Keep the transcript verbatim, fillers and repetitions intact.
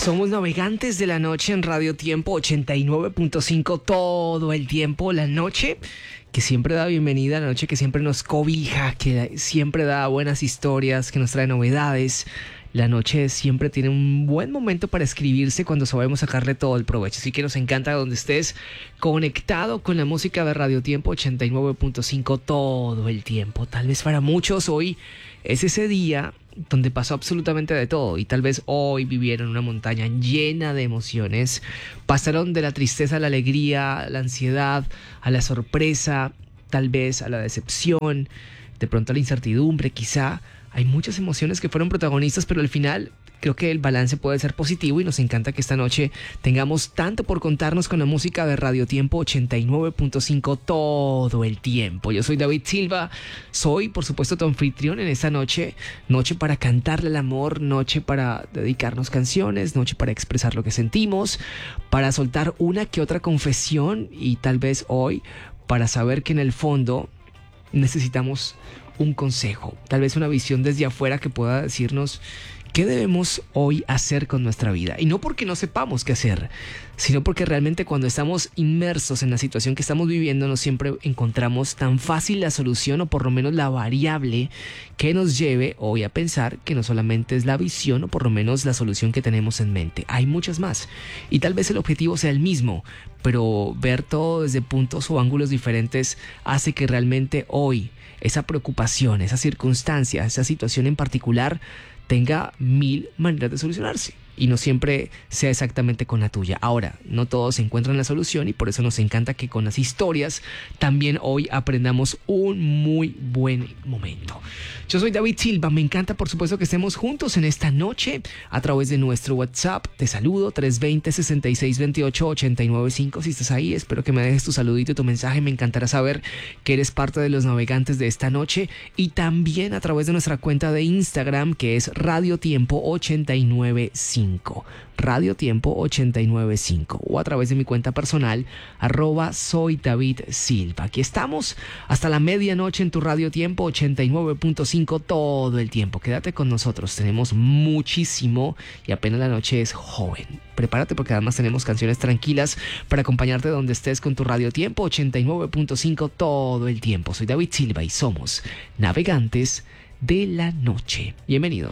Somos navegantes de la noche en Radio Tiempo ochenta y nueve punto cinco todo el tiempo, la noche que siempre da bienvenida, la noche que siempre nos cobija, que siempre da buenas historias, que nos trae novedades. La noche siempre tiene un buen momento para escribirse cuando sabemos sacarle todo el provecho. Así que nos encanta donde estés conectado con la música de Radio Tiempo ochenta y nueve punto cinco todo el tiempo. Tal vez para muchos hoy es ese día donde pasó absolutamente de todo y tal vez hoy vivieron una montaña llena de emociones. Pasaron de la tristeza a la alegría, a la ansiedad, a la sorpresa, tal vez a la decepción, de pronto a la incertidumbre, quizá. Hay muchas emociones que fueron protagonistas, pero al final creo que el balance puede ser positivo y nos encanta que esta noche tengamos tanto por contarnos con la música de Radio Tiempo ochenta y nueve punto cinco todo el tiempo. Yo soy David Silva, soy por supuesto tu anfitrión en esta noche, noche para cantarle al amor, noche para dedicarnos canciones, noche para expresar lo que sentimos, para soltar una que otra confesión y tal vez hoy para saber que en el fondo necesitamos un consejo, tal vez una visión desde afuera que pueda decirnos qué debemos hoy hacer con nuestra vida. Y no porque no sepamos qué hacer, sino porque realmente cuando estamos inmersos en la situación que estamos viviendo no siempre encontramos tan fácil la solución o por lo menos la variable que nos lleve hoy a pensar que no solamente es la visión o por lo menos la solución que tenemos en mente. Hay muchas más y tal vez el objetivo sea el mismo, pero ver todo desde puntos o ángulos diferentes hace que realmente hoy esa preocupación, esa circunstancia, esa situación en particular tenga mil maneras de solucionarse y no siempre sea exactamente con la tuya. Ahora, no todos encuentran la solución y por eso nos encanta que con las historias también hoy aprendamos un muy buen momento. Yo soy David Silva, me encanta por supuesto que estemos juntos en esta noche a través de nuestro WhatsApp. Te saludo tres dos cero, seis seis dos ocho, ocho nueve cinco. Si estás ahí, espero que me dejes tu saludito y tu mensaje. Me encantará saber que eres parte de los navegantes de esta noche y también a través de nuestra cuenta de Instagram que es Radio Tiempo ochenta y nueve cinco. Radio Tiempo ochenta y nueve cinco o a través de mi cuenta personal arroba soy David Silva. Aquí estamos hasta la medianoche en tu Radio Tiempo ochenta y nueve punto cinco todo el tiempo. Quédate con nosotros, tenemos muchísimo y apenas la noche es joven. Prepárate porque además tenemos canciones tranquilas para acompañarte donde estés con tu Radio Tiempo ochenta y nueve punto cinco todo el tiempo. Soy David Silva y somos navegantes de la noche. Bienvenido.